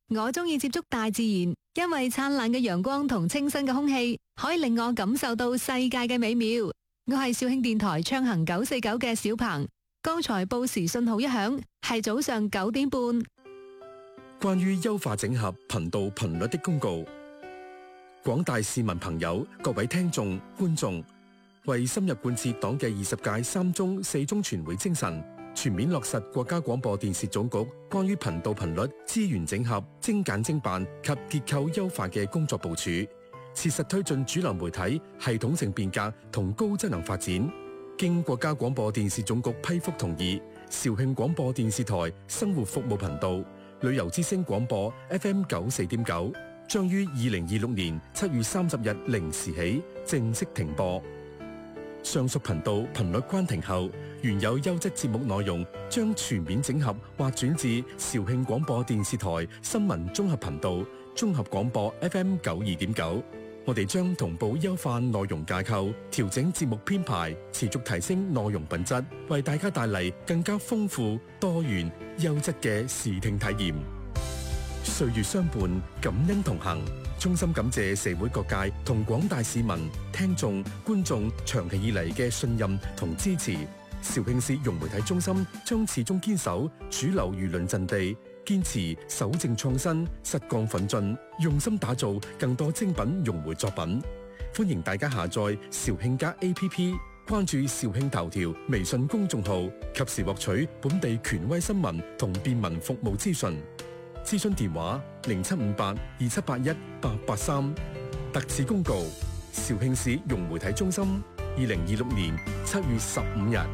我中意接觸大自然，因為燦爛嘅陽光同清新嘅空氣可以令我感受到世界嘅美妙。我係肇慶電台暢行949嘅小鵬，剛才報時信號一響，係早上9點半。 關於優化整合頻道頻率的公告，廣大市民朋友、各位聽眾、觀眾，為深入貫徹黨嘅20屆3中4中全會精神，全面落實國家廣播電視總局關於頻道頻率資源整合、精簡精辦及結構優化嘅工作部署，切實推進主流媒體系統性變革同高質能發展。經國家廣播電視總局批復同意，肇慶廣播電視台生活服務頻道、旅遊之聲廣播 FM94.9 將於2026年7月30日零時起正式停播。上述頻道頻率關停後，原有優質節目內容將全面整合或轉至肇慶廣播電視台新聞綜合頻道綜合廣播 FM92.9。我哋將同步優化內容架構，調整節目編排，持續提升內容品質，為大家帶嚟更加豐富、多元、優質嘅視聽體驗。歲月相伴，感恩同行。衷心感謝社會各界同廣大市民、聽眾、觀眾長期以嚟嘅信任同支持。肇慶市融媒體中心將始終堅守主流輿論陣地，堅持守正創新、實幹奮進，用心打造更多精品融媒作品。歡迎大家下載肇慶+APP， 關注肇慶頭條微信公眾號，及時獲取本地權威新聞同便民服務資訊。諮詢電話07582781-883。特此公告：肇慶市融媒體中心2026年7月15日。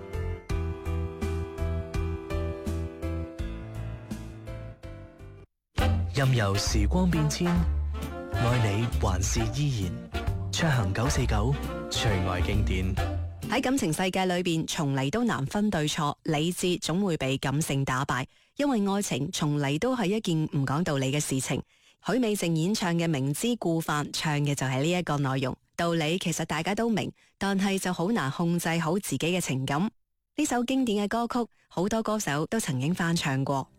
任由時光變遷，愛你還是依然。暢行949，最愛經典。 喺感情世界裏邊，從嚟都難分對錯，理智總會被感性打敗。因為愛情從嚟都係一件唔講道理嘅事情。許美靜演唱嘅《明知故犯》，唱嘅就係呢一個內容。道理其實大家都明，但係就好難控制好自己嘅情感。呢首經典嘅歌曲，好多歌手都曾經翻唱過。